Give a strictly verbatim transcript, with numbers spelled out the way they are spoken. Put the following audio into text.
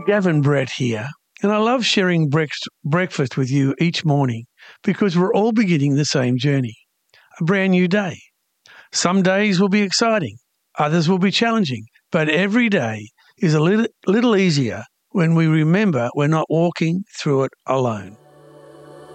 Gavin Brett here, and I love sharing brex- breakfast with you each morning because we're all beginning the same journey, a brand new day. Some days will be exciting, others will be challenging, but every day is a little, little easier when we remember we're not walking through it alone.